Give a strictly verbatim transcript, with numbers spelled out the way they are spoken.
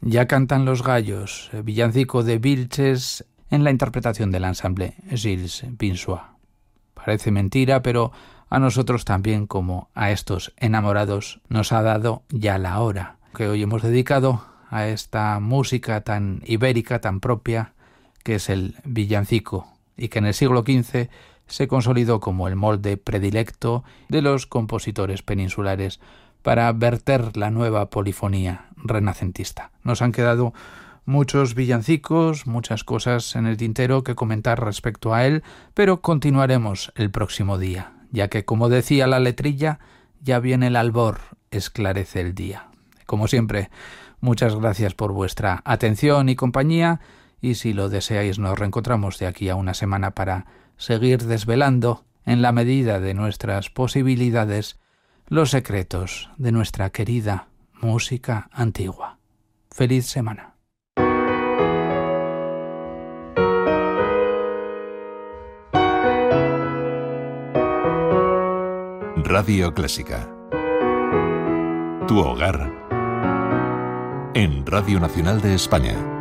Ya cantan los gallos, villancico de Vilches en la interpretación del ensamble Gilles Pinsois. Parece mentira, pero a nosotros también, como a estos enamorados, nos ha dado ya la hora que hoy hemos dedicado a esta música tan ibérica, tan propia, que es el villancico, y que en el siglo quince se consolidó como el molde predilecto de los compositores peninsulares para verter la nueva polifonía renacentista. Nos han quedado muchos villancicos, muchas cosas en el tintero que comentar respecto a él, pero continuaremos el próximo día, ya que, como decía la letrilla, ya viene el albor, esclarece el día. Como siempre, muchas gracias por vuestra atención y compañía, y si lo deseáis nos reencontramos de aquí a una semana para seguir desvelando, en la medida de nuestras posibilidades, los secretos de nuestra querida música antigua. ¡Feliz semana! Radio Clásica. Tu hogar en Radio Nacional de España.